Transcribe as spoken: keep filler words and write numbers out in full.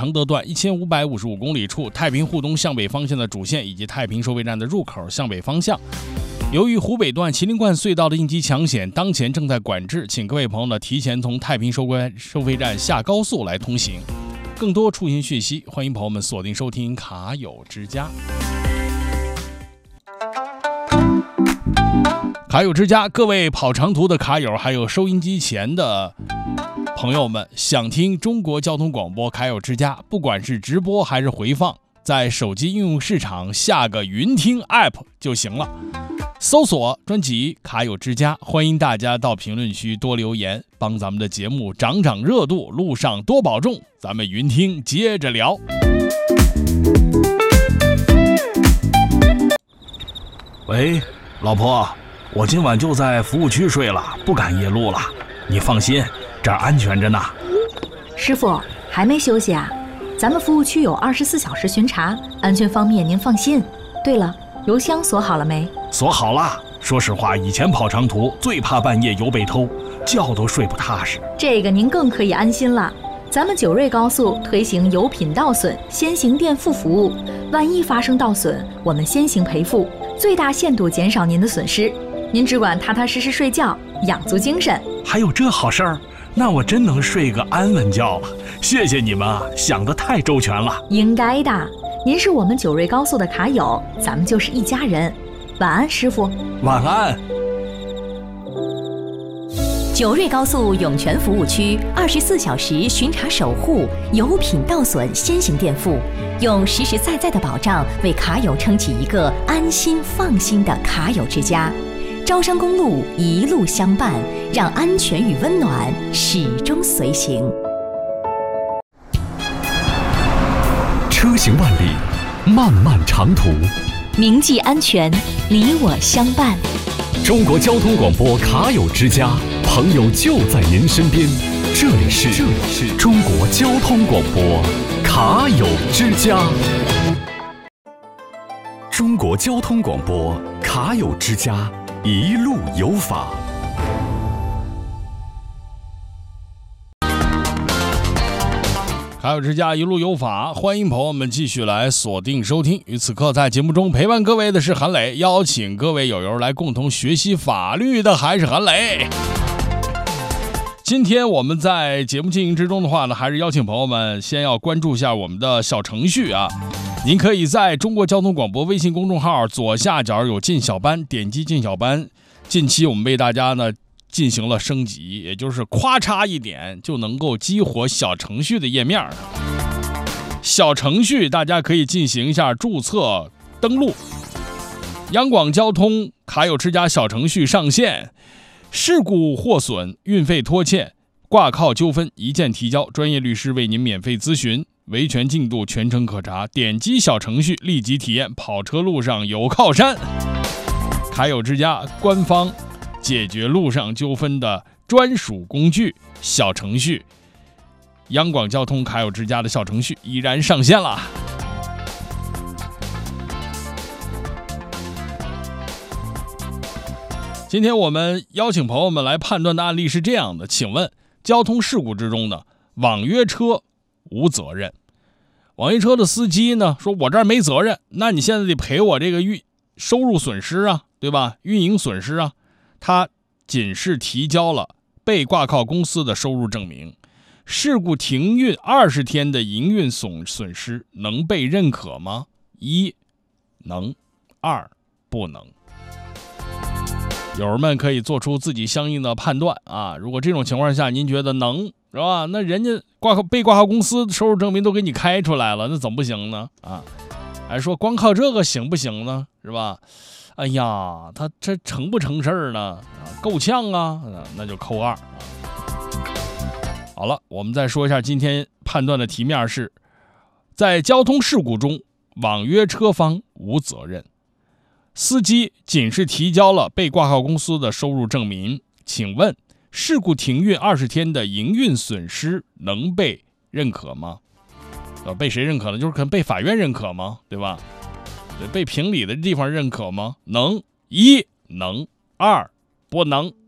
承德段一千五百五十五公里处太平沪东向北方向的主线以及太平收费站的入口向北方向。由于湖北段麒麟冠隧道的应急抢险当前正在管制，请各位朋友呢提前从太平收费站下高速来通行。更多出行讯息，欢迎朋友们锁定收听卡友之家。卡友之家，各位跑长途的卡友，还有收音机前的朋友们，想听中国交通广播卡友之家，不管是直播还是回放，在手机应用市场下个云听 app 就行了，搜索专辑卡友之家。欢迎大家到评论区多留言，帮咱们的节目涨涨热度，路上多保重，咱们云听接着聊。 喂，老婆，我今晚就在服务区睡了，不赶夜路了，你放心，这儿安全着呢。 师傅还没休息啊？咱们服务区有二十四小时巡查，安全方面您放心。对了，油箱锁好了没？ 锁好了。说实话，以前跑长途最怕半夜油被偷，觉都睡不踏实。 这个您更可以安心了。咱们九瑞高速推行油品盗损先行垫付服务，万一发生盗损，我们先行赔付，最大限度减少您的损失。您只管踏踏实实睡觉，养足精神。 还有这好事儿？那我真能睡个安稳觉了。谢谢你们啊，想得太周全了。 应该的，您是我们九瑞高速的卡友，咱们就是一家人。晚安，师傅。 晚安。 九瑞高速涌泉服务区二十四小时巡查守护，油品盗损先行垫付，用实实在在的保障为卡友撑起一个安心放心的卡友之家。招商公路一路相伴，让安全与温暖始终随行。 车行万里，漫漫长途， 铭记安全，你我相伴。 中国交通广播卡友之家，朋友就在您身边。这里是这里是中国交通广播卡友之家。中国交通广播卡友之家，一路有法。 卡友之家一路有法，欢迎朋友们继续来锁定收听。与此刻在节目中陪伴各位的是韩磊，邀请各位友友来共同学习法律的还是韩磊。今天我们在节目进行之中的话呢，还是邀请朋友们先要关注一下我们的小程序啊。您可以在中国交通广播微信公众号左下角有进小班，点击进小班。近期我们为大家呢进行了升级，也就是咔嚓一点就能够激活小程序的页面。小程序大家可以进行一下注册登录。央广交通卡友之家小程序上线，事故获损、运费拖欠、挂靠纠纷一键提交，专业律师为您免费咨询，维权进度全程可查。点击小程序立即体验跑车路上有靠山。卡友之家官方解决路上纠纷的专属工具小程序，央广交通卡友之家的小程序依然上线了。今天我们邀请朋友们来判断的案例是这样的，请问交通事故之中呢，网约车无责任，网约车的司机呢说我这儿没责任，那你现在得赔我这个运收入损失啊，对吧？运营损失啊。他仅是提交了被挂靠公司的收入证明，事故停运二十天的营运损损失能被认可吗？一能，二不能。友人们可以做出自己相应的判断啊。如果这种情况下您觉得能，是吧？那人家挂靠被挂靠公司收入证明都给你开出来了，那怎么不行呢？啊，还说光靠这个行不行呢？是吧？哎呀，他这成不成事儿呢？够呛啊，那就扣二。好了，我们再说一下今天判断的题面是：在交通事故中，网约车方无责任，司机仅是提交了被挂靠公司的收入证明。请问，事故停运二十天的营运损失能被认可吗？呃，被谁认可呢？就是可能被法院认可吗？对吧？被评理的地方认可吗？能，一能，二不能。